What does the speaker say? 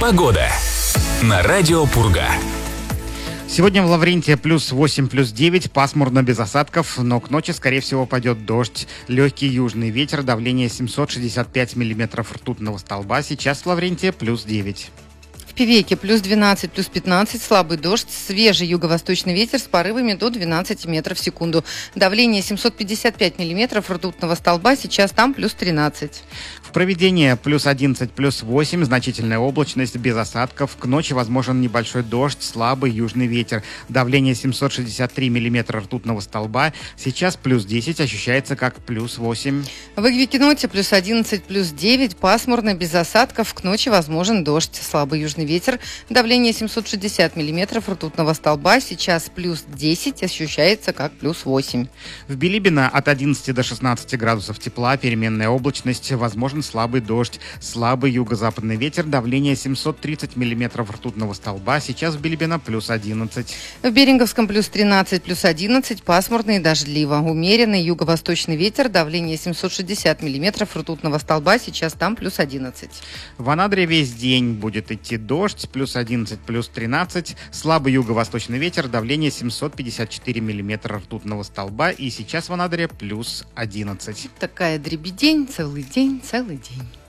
Погода на радио Пурга. Сегодня в Лаврентии плюс 8, плюс 9, пасмурно без осадков, но к ночи, скорее всего, пойдет дождь. Легкий южный ветер, давление 765 миллиметров ртутного столба. Сейчас в Лаврентии плюс 9. В Певеке плюс 12, плюс 15, слабый дождь, свежий юго-восточный ветер с порывами до 12 метров в секунду. Давление 755 миллиметров ртутного столба, сейчас там плюс 13. В Провидении плюс 11, плюс 8, значительная облачность без осадков. К ночи возможен небольшой дождь, слабый южный ветер. Давление 763 миллиметра ртутного столба, сейчас плюс 10, ощущается как плюс 8. В Игвикиноте плюс 11, плюс 9, пасмурно без осадков, к ночи возможен дождь, слабый южный ветер, давление 760 миллиметров ртутного столба, сейчас плюс 10, ощущается как плюс 8. В Билибино от 11 до 16 градусов тепла, переменная облачность, возможен слабый дождь, слабый юго-западный ветер, давление 730 миллиметров ртутного столба, сейчас в Билибино плюс 11. В Беринговском плюс 13, плюс 11, пасмурно и дождливо, умеренный юго-восточный ветер, давление 760 миллиметров ртутного столба, сейчас там плюс 11. В Анадыре весь день будет идти дождь, плюс 11, плюс 13, слабый юго-восточный ветер, давление 754 миллиметра ртутного столба, и сейчас в Анадыре плюс 11. Такая дребедень, целый день, целый день.